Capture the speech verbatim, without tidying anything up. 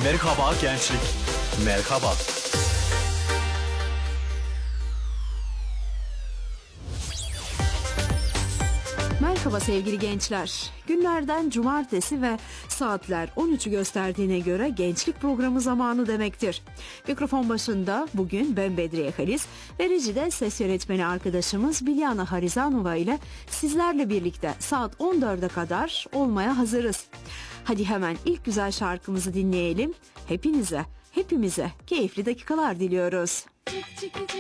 Merhaba gençlik. Merhaba. Merhaba sevgili gençler. Günlerden cumartesi ve saatler on üçü gösterdiğine göre gençlik programı zamanı demektir. Mikrofon başında bugün ben Bedriye Halis ve rejide ses yönetmeni arkadaşımız Bilyana Harizanova ile sizlerle birlikte saat on dörde kadar olmaya hazırız. Hadi hemen ilk güzel şarkımızı dinleyelim. Hepinize, hepimize keyifli dakikalar diliyoruz.